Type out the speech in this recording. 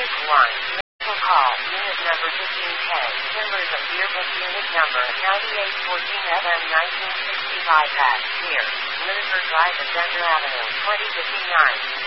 Unit 1. Medical call. Unit number 15K. Timbers of Yearbook. Unit number 9814 FM 1965 at Deer. Luther Drive at Denver Avenue. 2059.